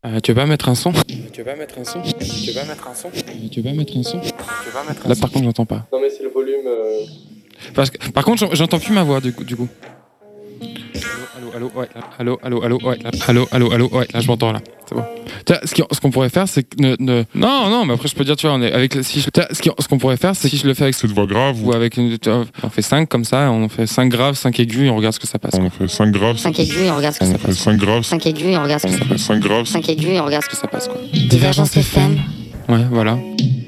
Tu veux pas mettre un son? Tu veux pas mettre un son? Tu veux pas mettre un son? Tu veux pas mettre un son? Là par contre j'entends pas. Non mais c'est le volume. Parce que, par contre j'entends plus ma voix du coup. Allô, ouais. Allô, ouais. Là je m'entends là. C'est bon. Ce qu'on pourrait faire c'est que non mais après je peux dire tu vois on est avec ce qu'on pourrait faire c'est si je le fais avec Cette voix grave ou avec une on fait 5 comme ça, on fait 5 graves, 5 aigus et on regarde ce que ça passe. On fait 5 graves. 5 aigus et on regarde ce que ça passe. 5 graves. 5 aigus et on regarde ce que ça passe. 5 graves. 5 aigus et on regarde ce Ce que ça passe quoi. Divergence FM. Ouais, voilà.